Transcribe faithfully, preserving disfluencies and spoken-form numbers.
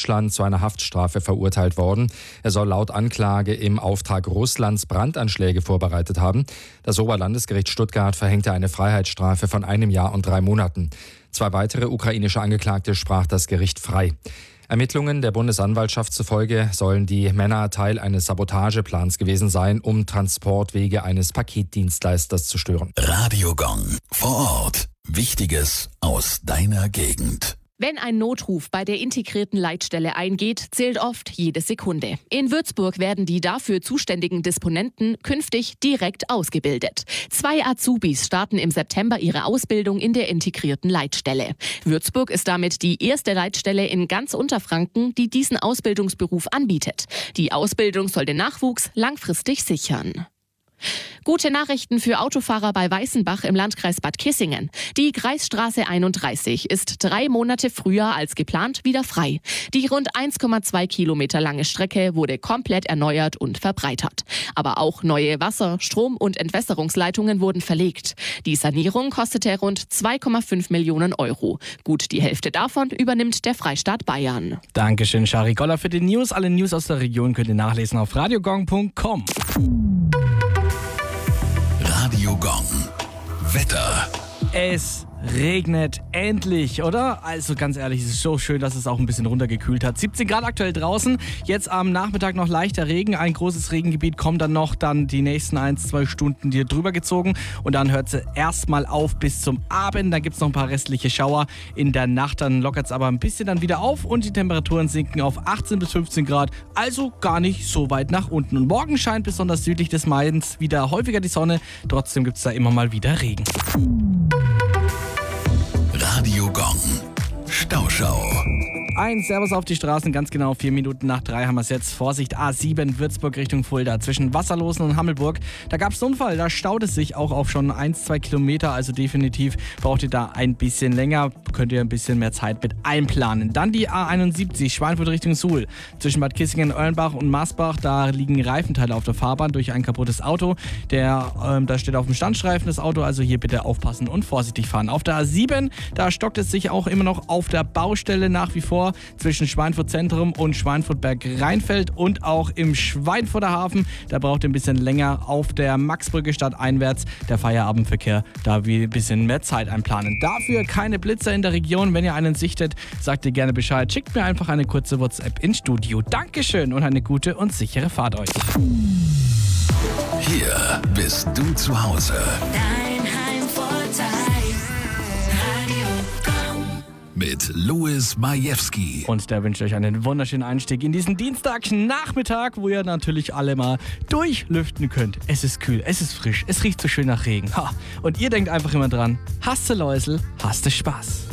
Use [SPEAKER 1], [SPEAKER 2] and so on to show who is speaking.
[SPEAKER 1] Deutschland zu einer Haftstrafe verurteilt worden. Er soll laut Anklage im Auftrag Russlands Brandanschläge vorbereitet haben. Das Oberlandesgericht Stuttgart verhängte eine Freiheitsstrafe von einem Jahr und drei Monaten. Zwei weitere ukrainische Angeklagte sprach das Gericht frei. Ermittlungen der Bundesanwaltschaft zufolge sollen die Männer Teil eines Sabotageplans gewesen sein, um Transportwege eines Paketdienstleisters zu stören.
[SPEAKER 2] Radiogong vor Ort. Wichtiges aus deiner Gegend.
[SPEAKER 3] Wenn ein Notruf bei der integrierten Leitstelle eingeht, zählt oft jede Sekunde. In Würzburg werden die dafür zuständigen Disponenten künftig direkt ausgebildet. Zwei Azubis starten im September ihre Ausbildung in der integrierten Leitstelle. Würzburg ist damit die erste Leitstelle in ganz Unterfranken, die diesen Ausbildungsberuf anbietet. Die Ausbildung soll den Nachwuchs langfristig sichern. Gute Nachrichten für Autofahrer bei Weißenbach im Landkreis Bad Kissingen. Die Kreisstraße einunddreißig ist drei Monate früher als geplant wieder frei. Die rund eins Komma zwei Kilometer lange Strecke wurde komplett erneuert und verbreitert. Aber auch neue Wasser-, Strom- und Entwässerungsleitungen wurden verlegt. Die Sanierung kostete rund zwei Komma fünf Millionen Euro. Gut die Hälfte davon übernimmt der Freistaat Bayern.
[SPEAKER 4] Dankeschön, Shari Goller, für die News. Alle News aus der Region könnt ihr nachlesen auf radiogong punkt com.
[SPEAKER 2] Radiogong. Wetter.
[SPEAKER 4] Es regnet endlich, oder? Also ganz ehrlich, es ist so schön, dass es auch ein bisschen runtergekühlt hat. siebzehn Grad aktuell draußen, jetzt am Nachmittag noch leichter Regen. Ein großes Regengebiet kommt dann noch, dann die nächsten ein, zwei Stunden hier drüber gezogen. Und dann hört es erstmal auf bis zum Abend. Dann gibt es noch ein paar restliche Schauer in der Nacht. Dann lockert es aber ein bisschen dann wieder auf und die Temperaturen sinken auf achtzehn bis fünfzehn Grad. Also gar nicht so weit nach unten. Und morgen scheint besonders südlich des Mains wieder häufiger die Sonne. Trotzdem gibt es da immer mal wieder Regen.
[SPEAKER 2] Radiogong. Stauschau.
[SPEAKER 4] Ein Servus auf die Straßen, ganz genau vier Minuten nach drei haben wir es jetzt. Vorsicht, A sieben, Würzburg Richtung Fulda, zwischen Wasserlosen und Hammelburg. Da gab es einen Unfall, da staut es sich auch auf schon ein, zwei Kilometer, also definitiv braucht ihr da ein bisschen länger, könnt ihr ein bisschen mehr Zeit mit einplanen. Dann die A einundsiebzig, Schweinfurt Richtung Suhl, zwischen Bad Kissingen, Eulenbach und Maasbach, da liegen Reifenteile auf der Fahrbahn durch ein kaputtes Auto. Der, ähm, da steht auf dem Standstreifen das Auto, also hier bitte aufpassen und vorsichtig fahren. Auf der A sieben, da stockt es sich auch immer noch auf der Baustelle nach wie vor, zwischen Schweinfurt Zentrum und Schweinfurt-Berg-Rheinfeld und auch im Schweinfurter Hafen. Da braucht ihr ein bisschen länger auf der Maxbrücke stadteinwärts. Der Feierabendverkehr, da wir ein bisschen mehr Zeit einplanen. Dafür keine Blitzer in der Region. Wenn ihr einen sichtet, sagt ihr gerne Bescheid. Schickt mir einfach eine kurze WhatsApp ins Studio. Dankeschön und eine gute und sichere Fahrt euch.
[SPEAKER 2] Hier bist du zu Hause.
[SPEAKER 5] Dein Heimvorteil.
[SPEAKER 2] Mit Louis Majewski.
[SPEAKER 4] Und der wünscht euch einen wunderschönen Einstieg in diesen Dienstagnachmittag, wo ihr natürlich alle mal durchlüften könnt. Es ist kühl, es ist frisch, es riecht so schön nach Regen. Ha. Und ihr denkt einfach immer dran, hast du Läusel, hast du Spaß.